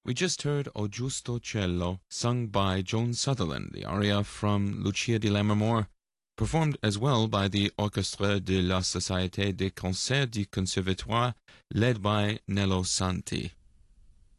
We just heard O Giusto Cielo, sung by Joan Sutherland, the aria from Lucia di Lammermoor, performed as well by the Orchestre de la Société des Concerts du Conservatoire, led by Nello Santi.